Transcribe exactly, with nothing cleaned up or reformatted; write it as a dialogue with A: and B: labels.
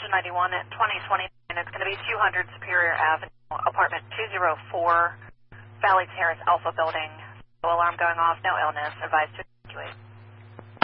A: ninety-one at twenty twenty, and it's going to be two hundred Superior Avenue, apartment two oh four, Valley Terrace Alpha Building. Alarm going off, no illness, advised to evacuate.